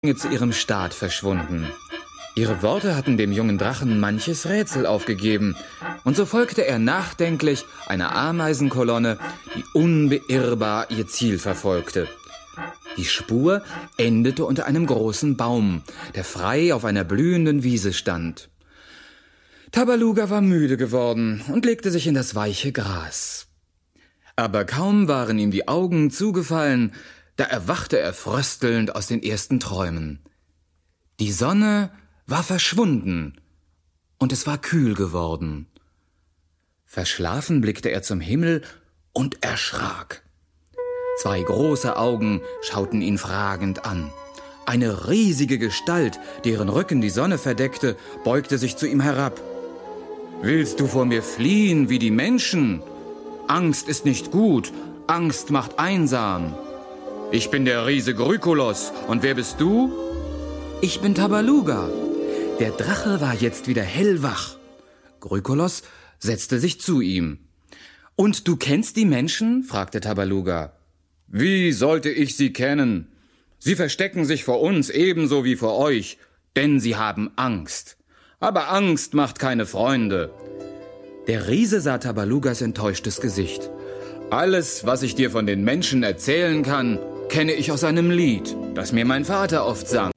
zu ihrem Staat verschwunden. Ihre Worte hatten dem jungen Drachen manches Rätsel aufgegeben, und so folgte er nachdenklich einer Ameisenkolonne, die unbeirrbar ihr Ziel verfolgte. Die Spur endete unter einem großen Baum, der frei auf einer blühenden Wiese stand. Tabaluga war müde geworden und legte sich in das weiche Gras. Aber kaum waren ihm die Augen zugefallen, da erwachte er fröstelnd aus den ersten Träumen. Die Sonne war verschwunden und es war kühl geworden. Verschlafen blickte er zum Himmel und erschrak. 2 große Augen schauten ihn fragend an. Eine riesige Gestalt, deren Rücken die Sonne verdeckte, beugte sich zu ihm herab. »Willst du vor mir fliehen wie die Menschen? Angst ist nicht gut, Angst macht einsam. Ich bin der Riese Grykolos, und wer bist du?« »Ich bin Tabaluga.« Der Drache war jetzt wieder hellwach. Grykolos setzte sich zu ihm. »Und du kennst die Menschen?« fragte Tabaluga. »Wie sollte ich sie kennen? Sie verstecken sich vor uns ebenso wie vor euch, denn sie haben Angst. Aber Angst macht keine Freunde.« Der Riese sah Tabalugas enttäuschtes Gesicht. »Alles, was ich dir von den Menschen erzählen kann, kenne ich aus einem Lied, das mir mein Vater oft sang.